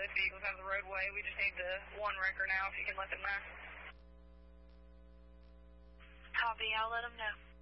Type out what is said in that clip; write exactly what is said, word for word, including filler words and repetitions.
both vehicles out of the roadway. We just need the one wrecker now, if you can let them know. Copy, I'll let them know.